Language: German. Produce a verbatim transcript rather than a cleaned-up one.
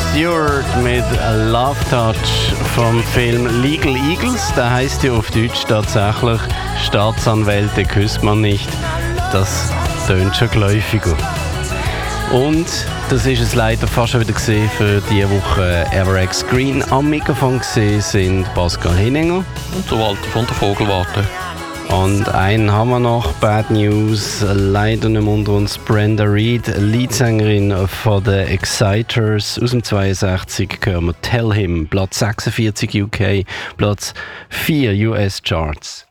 Stewart mit Love Touch vom Film Legal Eagles. Der heisst ja auf Deutsch tatsächlich Staatsanwälte küsst man nicht. Das tönt schon geläufiger. Und das ist es leider fast schon wieder gesehen für diese Woche. Everex Green am Mikrofon gesehen sind Pascal Hinninger und der Walter von der Vogelwarte. Und einen haben wir noch, Bad News, leider nicht mehr unter uns, Brenda Reid, Leadsängerin von den Exciters aus dem zweiundsechzig, hören wir Tell Him, Platz sechsundvierzig U K, Platz vier U S Charts.